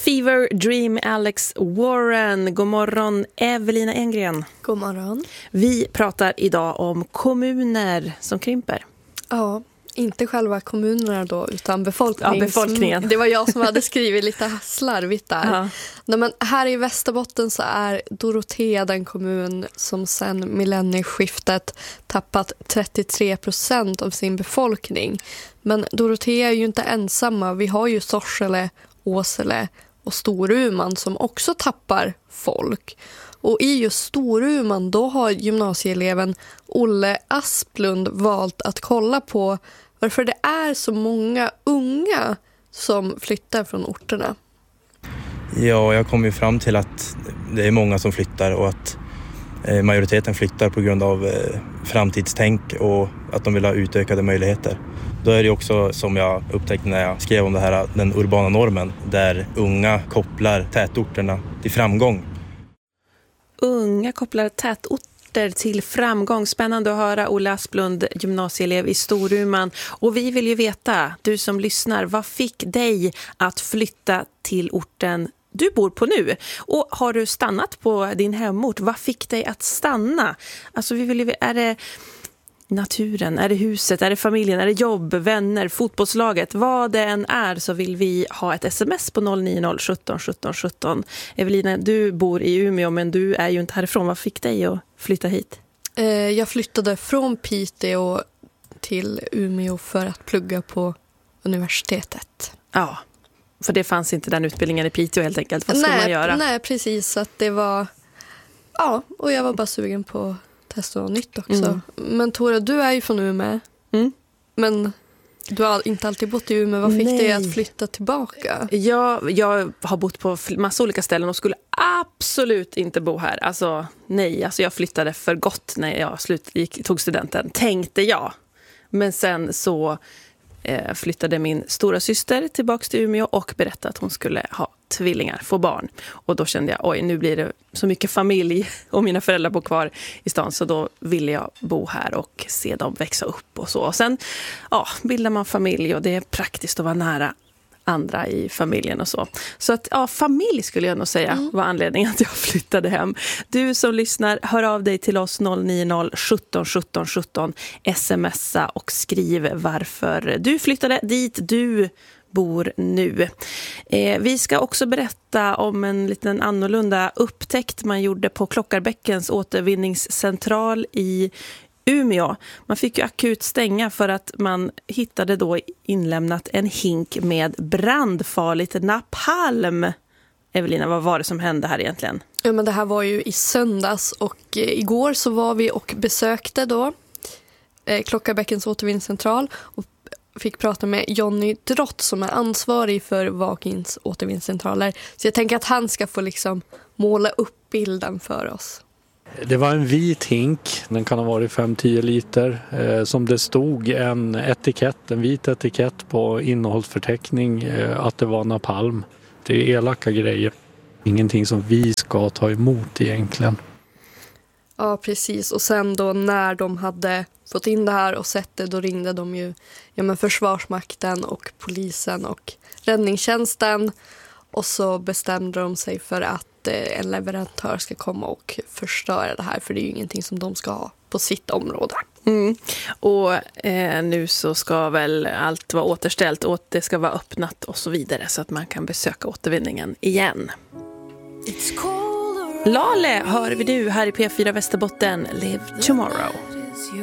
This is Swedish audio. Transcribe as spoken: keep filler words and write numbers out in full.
Fever Dream, Alex Warren. God morgon, Evelina Engren. God morgon. Vi pratar idag om kommuner som krymper. Ja, inte själva kommunerna då, utan befolkning. Ja, befolkningen. Det var jag som hade skrivit lite slarvigt där. Ja. Nej, men här i Västerbotten så är Dorotea den kommun som sedan millennieskiftet tappat trettiotre procent av sin befolkning. Men Dorotea är ju inte ensamma. Vi har ju Sorsele, Åsele och Storuman som också tappar folk. Och i just Storuman då har gymnasieeleven Olle Asplund valt att kolla på varför det är så många unga som flyttar från orterna. Ja, jag kom ju fram till att det är många som flyttar och att majoriteten flyttar på grund av framtidstänk och att de vill ha utökade möjligheter. Då är det också, som jag upptäckte när jag skrev om det här, den urbana normen där unga kopplar tätorterna till framgång. Unga kopplar tätorter till framgång. Spännande att höra. Olle Asplund, gymnasieelev i Storuman. Och vi vill ju veta, du som lyssnar, vad fick dig att flytta till orten du bor på nu? Och har du stannat på din hemort? Vad fick dig att stanna? Alltså vi vill ju, är det naturen, är det huset, är det familjen, är det jobb, vänner, fotbollslaget? Vad det än är så vill vi ha ett sms på noll nio noll sjutton sjutton sjutton. Evelina, du bor i Umeå men du är ju inte härifrån. Vad fick dig att flytta hit? Jag flyttade från Piteå till Umeå för att plugga på universitetet. Ja, för det fanns inte den utbildningen i Piteå helt enkelt. Vad skulle nej, man göra? Nej, precis. Att det var... Ja, och jag var bara sugen på att testa något nytt också. Mm. Men Tora, du är ju från Umeå. Mm. Men du har inte alltid bott i Umeå. Vad fick nej. dig att flytta tillbaka? Jag, jag har bott på massa olika ställen och skulle absolut inte bo här. Alltså nej, alltså jag flyttade för gott när jag slut, gick, tog studenten. Tänkte jag. Men sen så... flyttade min stora syster tillbaka till Umeå och berättade att hon skulle ha tvillingar, få barn. Och då kände jag, oj, nu blir det så mycket familj och mina föräldrar bor kvar i stan, så då ville jag bo här och se dem växa upp och så. Och sen ja, bildar man familj och det är praktiskt att vara nära andra i familjen och så. Så att ja, familj skulle jag nog säga mm. var anledningen att jag flyttade hem. Du som lyssnar, hör av dig till oss noll nio noll sjutton sjutton sjutton, smsa och skriv varför du flyttade dit du bor nu. Eh, vi ska också berätta om en liten annorlunda upptäckt man gjorde på Klockarbäckens återvinningscentral i Umeå. Man fick ju akut stänga för att man hittade då inlämnat en hink med brandfarligt napalm. Evelina, vad var det som hände här egentligen? Ja, men det här var ju i söndags och eh, igår så var vi och besökte då eh, Klockarbäckens återvinningscentral och fick prata med Jonny Drott som är ansvarig för Vakins återvinningscentraler. Så jag tänker att han ska få liksom måla upp bilden för oss. Det var en vit hink, den kan ha varit fem till tio liter, eh, som det stod en etikett, en vit etikett på innehållsförteckning eh, att det var napalm. Det är elaka grejer, ingenting som vi ska ta emot egentligen. Ja, precis. Och sen då när de hade fått in det här och sett det, då ringde de ju ja, men Försvarsmakten och polisen och räddningstjänsten. Och så bestämde de sig för att en leverantör ska komma och förstöra det här, för det är ju ingenting som de ska ha på sitt område. Mm. Och eh, nu så ska väl allt vara återställt och det ska vara öppnat och så vidare så att man kan besöka återvinningen igen. Lale hör vi du här i P fyra Västerbotten. Live tomorrow.